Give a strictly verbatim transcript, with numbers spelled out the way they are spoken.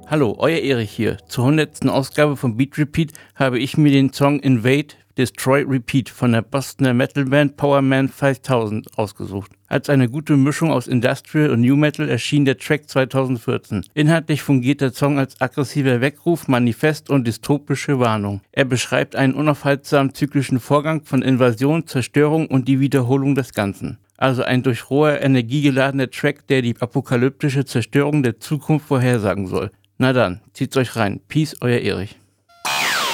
Hallo, euer Erich hier. Zur hundertsten Ausgabe von Beat Repeat habe ich mir den Song Invade, Destroy, Repeat von der Bostoner Metalband Powerman fünftausend ausgesucht. Als eine gute Mischung aus Industrial und New Metal erschien der Track zweitausendvierzehn. Inhaltlich fungiert der Song als aggressiver Weckruf, Manifest und dystopische Warnung. Er beschreibt einen unaufhaltsamen zyklischen Vorgang von Invasion, Zerstörung und die Wiederholung des Ganzen. Also ein durch rohe Energie geladener Track, der die apokalyptische Zerstörung der Zukunft vorhersagen soll. Na dann, zieht's euch rein. Peace, euer Erich.